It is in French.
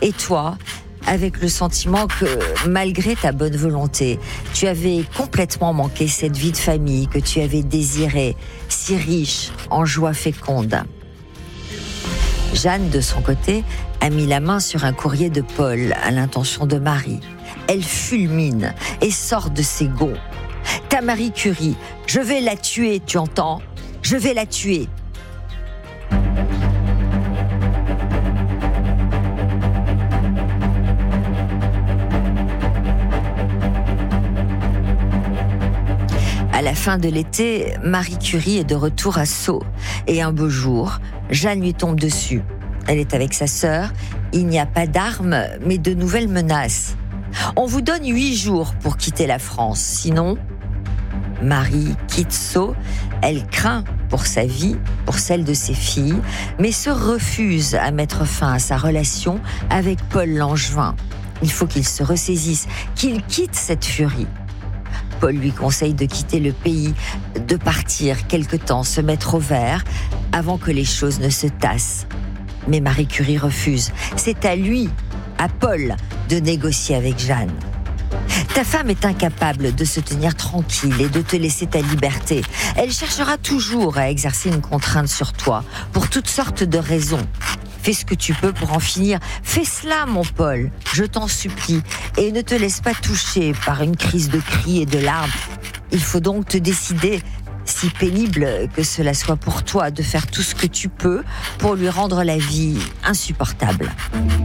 Et toi, avec le sentiment que, malgré ta bonne volonté, tu avais complètement manqué cette vie de famille que tu avais désirée, si riche en joie féconde. Jeanne, de son côté, a mis la main sur un courrier de Paul à l'intention de Marie. Elle fulmine et sort de ses gonds. « Ta Marie Curie, je vais la tuer, tu entends ? Je vais la tuer !» À la fin de l'été, Marie Curie est de retour à Sceaux. Et un beau jour, Jeanne lui tombe dessus. Elle est avec sa sœur. Il n'y a pas d'armes, mais de nouvelles menaces. On vous donne 8 jours pour quitter la France. Sinon, Marie quitte Sceaux. Elle craint pour sa vie, pour celle de ses filles, mais se refuse à mettre fin à sa relation avec Paul Langevin. Il faut qu'il se ressaisisse, qu'il quitte cette furie. Paul lui conseille de quitter le pays, de partir quelque temps, se mettre au vert, avant que les choses ne se tassent. Mais Marie Curie refuse. C'est à lui, à Paul, de négocier avec Jeanne. Ta femme est incapable de se tenir tranquille et de te laisser ta liberté. Elle cherchera toujours à exercer une contrainte sur toi, pour toutes sortes de raisons. Fais ce que tu peux pour en finir. Fais cela, mon Paul, je t'en supplie, et ne te laisse pas toucher par une crise de cris et de larmes. Il faut donc te décider, si pénible que cela soit pour toi, de faire tout ce que tu peux pour lui rendre la vie insupportable.